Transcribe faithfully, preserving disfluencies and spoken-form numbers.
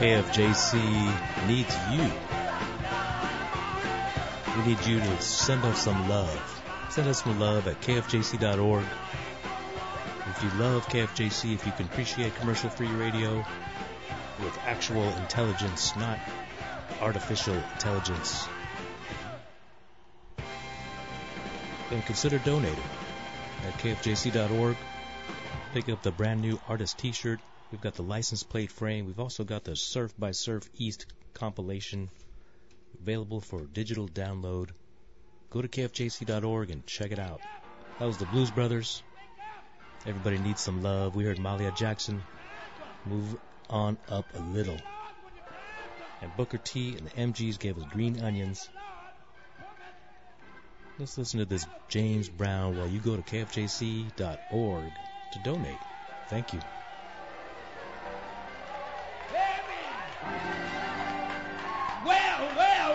K F J C needs you. We need you to send us some love. Send us some love at K F J C dot org. If you love K F J C, if you can appreciate commercial-free radio with actual intelligence, not artificial intelligence, then consider donating at K F J C dot org. Pick up the brand new artist t-shirt. We've got the license plate frame. We've also got the Surf by Surf East compilation available for digital download. Go to K F J C dot org and check it out. That was the Blues Brothers. Everybody needs some love. We heard Malia Jackson, Move On Up a Little. And Booker T and the M Gs gave us Green Onions. Let's listen to this James Brown while you go to K F J C dot org to donate. Thank you.